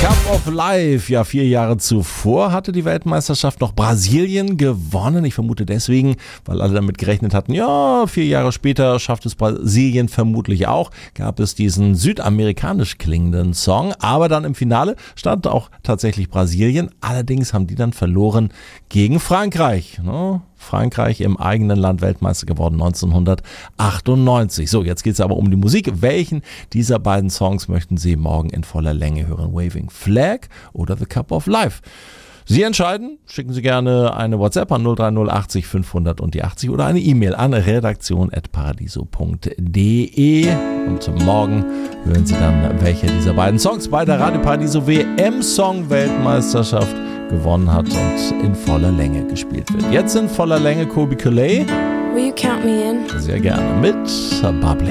Cup of Life. Ja, 4 Jahre zuvor hatte die Weltmeisterschaft noch Brasilien gewonnen. Ich vermute deswegen, weil alle damit gerechnet hatten, ja, 4 Jahre später schafft es Brasilien vermutlich auch. Gab es diesen südamerikanisch klingenden Song. Aber dann im Finale stand auch tatsächlich Brasilien. Allerdings haben die dann verloren gegen Frankreich. Frankreich im eigenen Land Weltmeister geworden 1998. So, jetzt geht es aber um die Musik. Welchen dieser beiden Songs möchten Sie morgen in voller Länge hören? Waving Flag oder The Cup of Life? Sie entscheiden, schicken Sie gerne eine WhatsApp an 030 80 500 und die 80 oder eine E-Mail an redaktion@paradiso.de. Und morgen hören Sie dann, welcher dieser beiden Songs bei der Radio Paradiso WM-Song-Weltmeisterschaft gewonnen hat und in voller Länge gespielt wird. Jetzt in voller Länge Colby Calais. Will you count me in? Sehr gerne mit Bubbly.